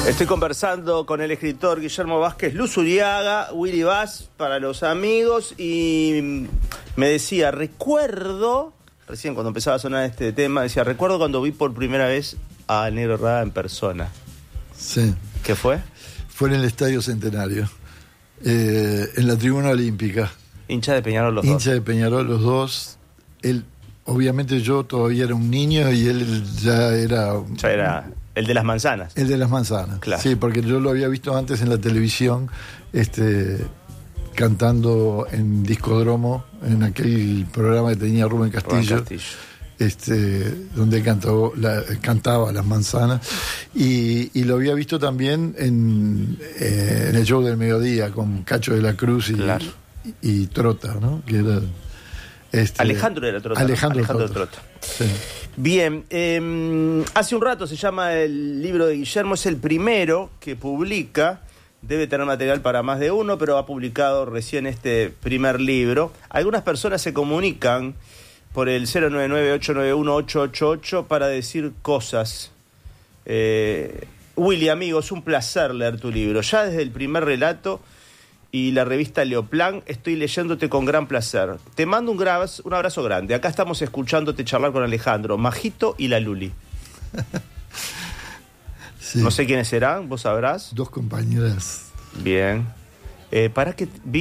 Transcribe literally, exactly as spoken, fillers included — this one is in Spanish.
Estoy conversando con el escritor Guillermo Vázquez Luzuriaga, Willy Bass para los amigos, y me decía, recuerdo, recién cuando empezaba a sonar este tema, decía, recuerdo cuando vi por primera vez a Negro Rada en persona. Sí. ¿Qué fue? Fue en el Estadio Centenario, eh, en la Tribuna Olímpica. Hincha de Peñarol los Hincha dos. de Peñarol los dos. Él, obviamente yo todavía era un niño y él ya era... Ya era el de las manzanas. El de las manzanas. Claro. Sí, porque yo lo había visto antes en la televisión, este, cantando en Discodromo, en aquel programa que tenía Rubén Castillo. Rubén Castillo. Este, donde cantó la, cantaba Las Manzanas, y, y lo había visto también en, eh, en el show del mediodía con Cacho de la Cruz y, Claro. y, y Trota, ¿no? Que era, este, Alejandro era Trota. Alejandro, Alejandro Trota. Trota. Sí. Bien, eh, hace un rato se llama el libro de Guillermo, es el primero que publica, debe tener material para más de uno, pero ha publicado recién este primer libro. Algunas personas se comunican por el cero nueve nueve, ocho nueve uno, ocho ocho ocho para decir cosas. Eh, Willy, amigo, es un placer leer tu libro. Ya desde el primer relato y la revista Leoplan estoy leyéndote con gran placer. Te mando un, gra- un abrazo grande. Acá estamos escuchándote charlar con Alejandro, Majito y la Luli. Sí. No sé quiénes serán, vos sabrás. Dos compañeras. Bien. Eh, para que...